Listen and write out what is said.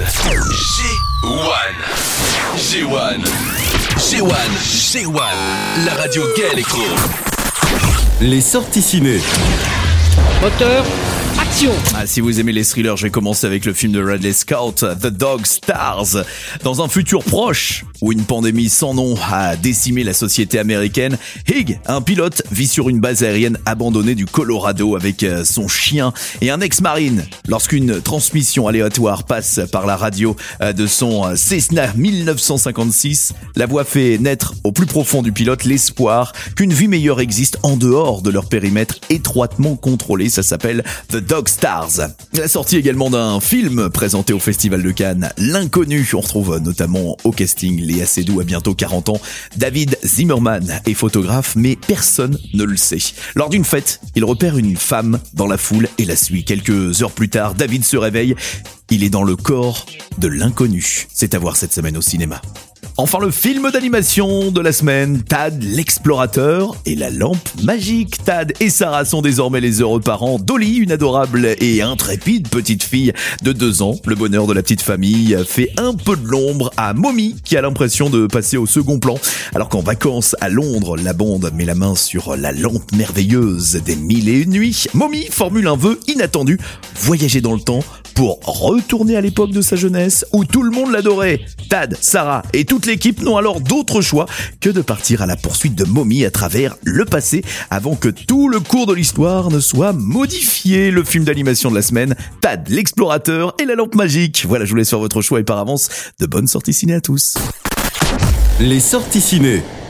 G1, la radio gay électro. Les sorties ciné. Moteur, action. Si vous aimez les thrillers, je vais commencer avec le film de Ridley Scott, The Dog Stars. Dans un futur proche, où une pandémie sans nom a décimé la société américaine, Hig, un pilote, vit sur une base aérienne abandonnée du Colorado avec son chien et un ex-marine. Lorsqu'une transmission aléatoire passe par la radio de son Cessna 1956, la voix fait naître au plus profond du pilote l'espoir qu'une vie meilleure existe en dehors de leur périmètre étroitement contrôlé. Ça s'appelle The Dog Stars. La sortie également d'un film présenté au Festival de Cannes, L'Inconnu. On retrouve notamment au casting Léa Seydoux, à bientôt 40 ans. David Zimmerman est photographe, mais personne ne le sait. Lors d'une fête, il repère une femme dans la foule et la suit. Quelques heures plus tard, David se réveille. Il est dans le corps de l'inconnu. C'est à voir cette semaine au cinéma. Enfin, le film d'animation de la semaine, Tad l'explorateur et la lampe magique. Tad et Sarah sont désormais les heureux parents d'Olly, une adorable et intrépide petite fille de 2 ans. Le bonheur de la petite famille fait un peu de l'ombre à Mommy, qui a l'impression de passer au second plan. Alors qu'en vacances à Londres, la bande met la main sur la lampe merveilleuse des 1001 nuits. Mommy formule un vœu inattendu, voyager dans le temps pour retourner à l'époque de sa jeunesse où tout le monde l'adorait. Tad, Sarah et toute l'équipe n'ont alors d'autre choix que de partir à la poursuite de Mommy à travers le passé avant que tout le cours de l'histoire ne soit modifié. Le film d'animation de la semaine, Tad l'explorateur et la lampe magique. Voilà, je vous laisse faire votre choix et par avance, de bonnes sorties ciné à tous. Les sorties ciné.